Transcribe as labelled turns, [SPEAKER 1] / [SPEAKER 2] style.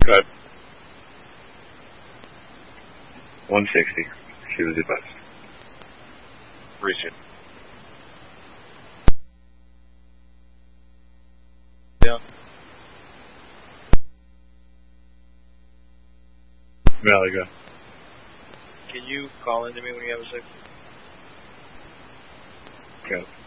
[SPEAKER 1] Right. 160. She was advised.
[SPEAKER 2] Reach it. Down.
[SPEAKER 1] Valley, go.
[SPEAKER 2] Can you call into me when you have a 6?
[SPEAKER 1] Okay.